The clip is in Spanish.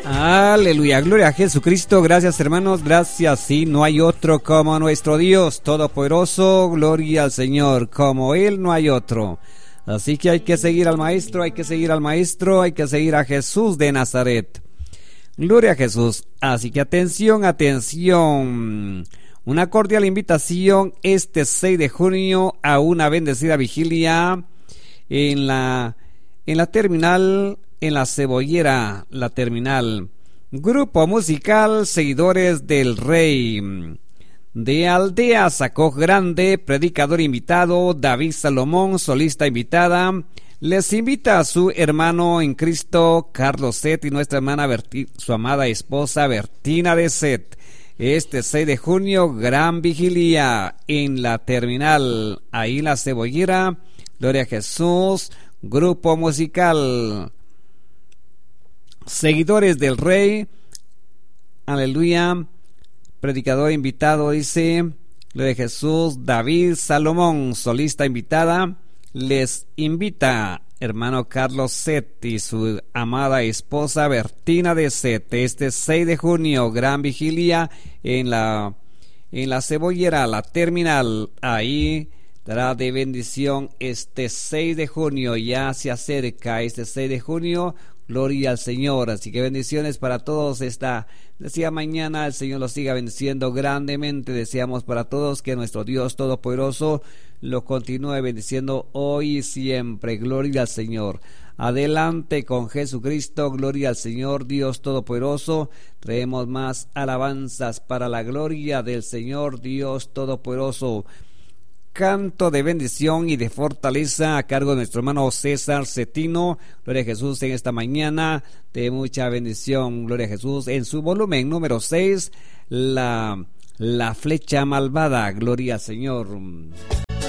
Aleluya, gloria a Jesucristo. Gracias, hermanos, gracias. Sí, no hay otro como nuestro Dios todopoderoso. Gloria al Señor, como Él no hay otro. Así que hay que seguir al Maestro, hay que seguir al Maestro, hay que seguir a Jesús de Nazaret. Gloria a Jesús. Así que atención, atención. Una cordial invitación este 6 de junio a una bendecida vigilia en la terminal, en la Cebollera, la terminal. Grupo musical Seguidores del Rey. De Aldea Sacó Grande, predicador invitado, David Salomón, solista invitada. Les invita a su hermano en Cristo, Carlos Set, y nuestra hermana su amada esposa, Bertina de Set. Este 6 de junio, gran vigilia en la terminal, ahí la Cebollera. Gloria a Jesús. Grupo musical Seguidores del Rey. Aleluya. Predicador invitado, dice, Gloria a Jesús, David Salomón, solista invitada. Les invita hermano Carlos Set y su amada esposa Bertina de Set. Este 6 de junio, gran vigilia en la Cebollera, la terminal. Ahí dará de bendición este 6 de junio. Ya se acerca este 6 de junio. Gloria al Señor. Así que bendiciones para todos. Decía mañana, el Señor los siga bendiciendo grandemente. Deseamos para todos que nuestro Dios Todopoderoso lo continúe bendiciendo hoy y siempre. Gloria al Señor. Adelante con Jesucristo. Gloria al Señor Dios Todopoderoso. Traemos más alabanzas para la gloria del Señor Dios Todopoderoso. Canto de bendición y de fortaleza a cargo de nuestro hermano César Cetino. Gloria a Jesús en esta mañana de mucha bendición. Gloria a Jesús en su volumen número 6, la flecha malvada. Gloria al Señor.